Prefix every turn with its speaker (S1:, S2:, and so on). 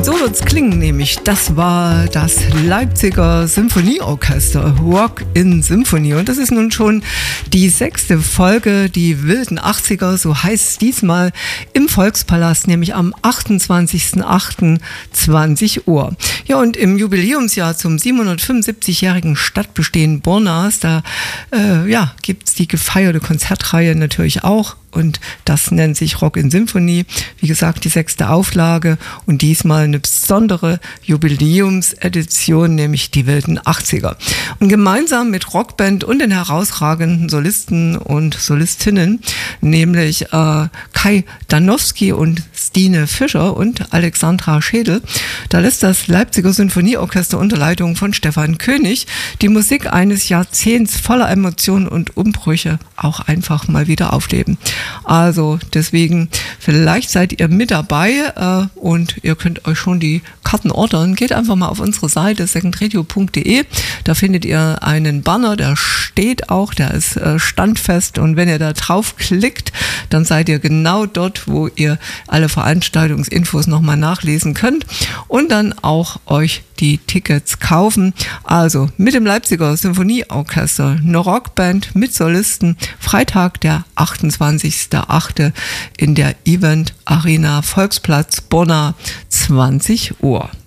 S1: Und so wird's klingen, nämlich das war das Leipziger Symphonieorchester, Rock in Symphonie. Und das ist nun schon die 6. Folge, die wilden 80er, so heißt es diesmal, im Volkspalast, nämlich am 28.08.20 Uhr. Ja, und im Jubiläumsjahr zum 775-jährigen Stadtbestehen Bornas, da gibt's die gefeierte Konzertreihe natürlich auch. Und das nennt sich Rock in Symphonie. Wie gesagt, die 6. Auflage und diesmal eine besondere Jubiläumsedition, nämlich die wilden 80er. Und gemeinsam mit Rockband und den herausragenden Solisten und Solistinnen, nämlich Kai Danowski und Stine Fischer und Alexandra Schädel, da lässt das Leipziger Symphonieorchester unter Leitung von Stefan König die Musik eines Jahrzehnts voller Emotionen und Umbrüche auch einfach mal wieder aufleben. Also deswegen, vielleicht seid ihr mit dabei und ihr könnt euch schon die Karten ordern. Geht einfach mal auf unsere Seite secondradio.de. Da findet ihr einen Banner, der steht auch, der ist standfest. Und wenn ihr da drauf klickt, dann seid ihr genau dort, wo ihr alle Veranstaltungsinfos nochmal nachlesen könnt und dann auch euch die Tickets kaufen. Also mit dem Leipziger Symphonieorchester, eine Rockband mit Solisten, Freitag, der 28.08. in der Event Arena Volksplatz Borna, 20 Uhr.